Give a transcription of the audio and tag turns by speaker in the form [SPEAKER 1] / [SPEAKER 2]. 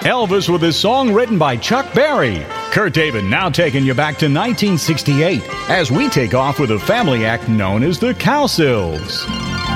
[SPEAKER 1] Elvis with his song written by Chuck Berry. Kurt David now taking you back to 1968 as we take off with a family act known as the Cowsills.